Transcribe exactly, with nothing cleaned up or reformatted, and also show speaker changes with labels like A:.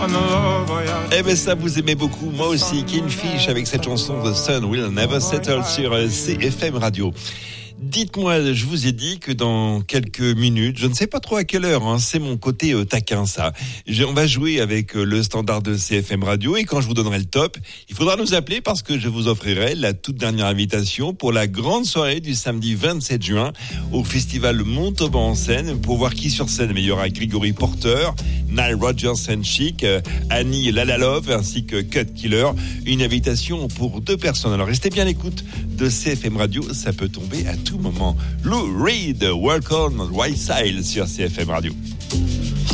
A: Eh ben ça vous aimez beaucoup, moi aussi. Kingfish avec cette chanson The Sun Will Never Settle sur C F M Radio. Dites-moi, je vous ai dit que dans quelques minutes, je ne sais pas trop à quelle heure, hein, c'est mon côté euh, taquin ça. Je, on va jouer avec euh, le standard de C F M Radio et quand je vous donnerai le top, il faudra nous appeler parce que je vous offrirai la toute dernière invitation pour la grande soirée du samedi vingt-sept juin au festival Montauban en scène pour voir qui sur scène. Mais il y aura Gregory Porter, Nile Rodgers and Chic, euh, Annie Lalalove ainsi que Cut Killer. Une invitation pour deux personnes. Alors restez bien à l'écoute de C F M Radio, ça peut tomber à tout moment. Lou Reed, Walk on White Side sur C F M Radio.